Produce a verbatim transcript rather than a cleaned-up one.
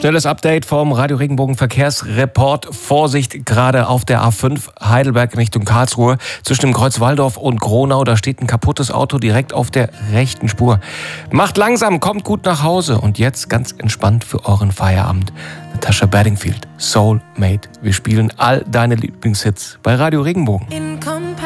Schnelles Update vom Radio Regenbogen Verkehrsreport. Vorsicht, gerade auf der A fünf Heidelberg Richtung Karlsruhe. Zwischen dem Kreuz Walldorf und Gronau, da steht ein kaputtes Auto direkt auf der rechten Spur. Macht langsam, kommt gut nach Hause und jetzt ganz entspannt für euren Feierabend. Natasha Bedingfield, Soulmate. Wir spielen all deine Lieblingshits bei Radio Regenbogen.